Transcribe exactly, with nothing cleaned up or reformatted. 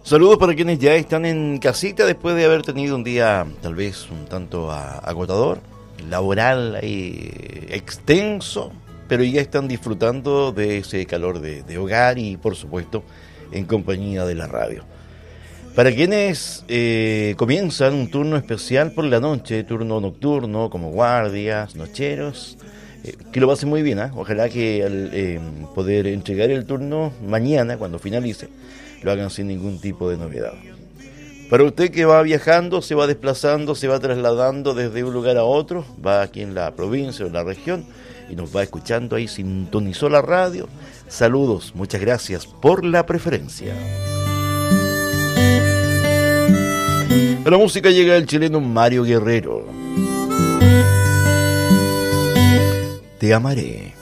Saludos para quienes ya están en casita después de haber tenido un día tal vez un tanto a, agotador, laboral ahí, extenso, pero ya están disfrutando de ese calor de, de hogar y por supuesto en compañía de la radio. Para quienes eh, comienzan un turno especial por la noche, turno nocturno como guardias, nocheros, eh, que lo pasen muy bien, ¿eh? Ojalá que al eh, poder entregar el turno mañana cuando finalice lo hagan sin ningún tipo de novedad. Para usted que va viajando, se va desplazando, se va trasladando desde un lugar a otro, va aquí en la provincia o en la región y nos va escuchando ahí, sintonizó la radio. Saludos, muchas gracias por la preferencia. A la música llega el chileno Mario Guerrero. Te amaré.